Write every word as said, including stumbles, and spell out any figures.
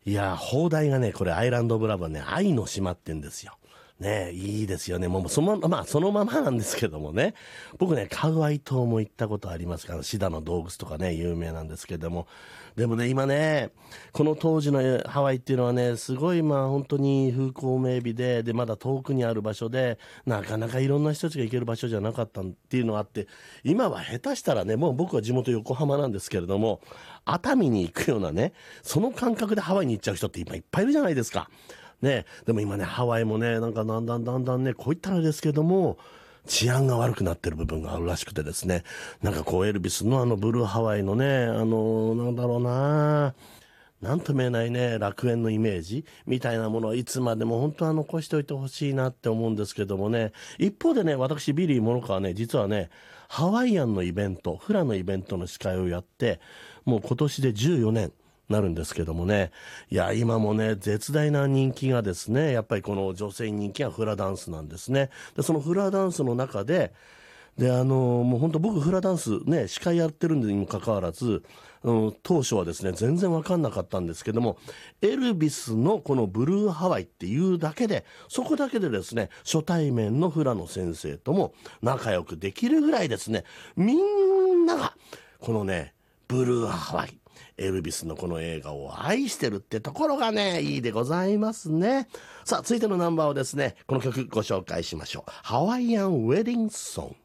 いや、放題がね、これアイランドオブラブはね、愛の島ってんですよ。ねいいですよね。もうそのまま、まあそのままなんですけどもね。僕ね、カウアイ島も行ったことありますから、シダの洞窟とかね、有名なんですけども。でもね、今ね、この当時のハワイっていうのはね、すごいまあ本当に風光明媚で、で、まだ遠くにある場所で、なかなかいろんな人たちが行ける場所じゃなかったっていうのがあって、今は下手したらね、もう僕は地元横浜なんですけれども、熱海に行くようなね、その感覚でハワイに行っちゃう人って今いっぱいいるじゃないですか。ね、でも今ね、ハワイもね、なんかだんだんだんだんね、こういったらですけども、治安が悪くなってる部分があるらしくてですね、なんかこうエルビスのあのブルーハワイのね、あの、なんだろうななんとも言えないね、楽園のイメージみたいなものはいつまでも本当は残しておいてほしいなって思うんですけどもね。一方でね、私ビリー・モロカはね、実はね、ハワイアンのイベント、フラのイベントの司会をやって、もう今年でじゅうよねん。なるんですけどもね。いや、今もね、絶大な人気がですね、やっぱりこの女性人気はフラダンスなんですね。で、そのフラダンスの中で、で、あの、もう本当僕フラダンスね、司会やってるんにもかかわらず、うん、当初はですね、全然わかんなかったんですけども、エルビスのこのブルーハワイっていうだけで、そこだけでですね、初対面のフラの先生とも仲良くできるぐらいですね、みんなが、このね、ブルーハワイ、エルビスのこの映画を愛してるってところがね、いいでございますね。さあ、続いてのナンバーをですね、この曲ご紹介しましょう。ハワイアンウェディングソング。